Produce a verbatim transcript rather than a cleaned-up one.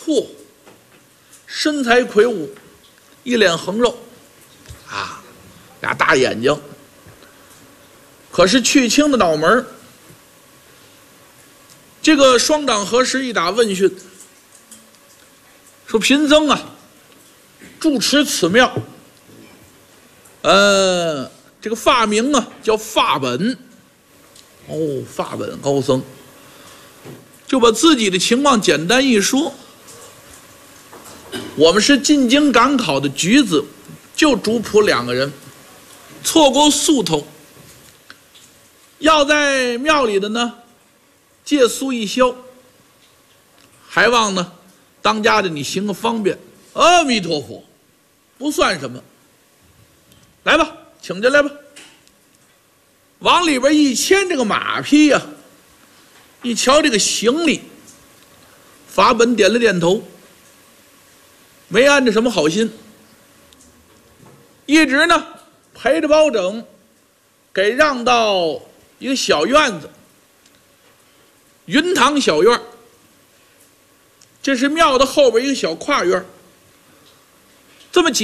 嚯，身材魁梧，一脸横肉，啊，俩大眼睛。可是去青的脑门，这个双掌合十一打问讯，说贫僧啊，住持此庙，呃，这个法名啊叫法本，哦，法本高僧，就把自己的情况简单一说。我们是进京赶考的举子，就主仆两个人，错过宿头，要在庙里的呢借宿一宵，还望呢当家的你行个方便。阿弥陀佛，不算什么，来吧，请进来吧。往里边一牵这个马匹呀、啊，一瞧这个行李，法本点了点头，没安着什么好心，一直呢陪着包拯给让到一个小院子，云堂小院，这是庙的后边一个小跨院，这么几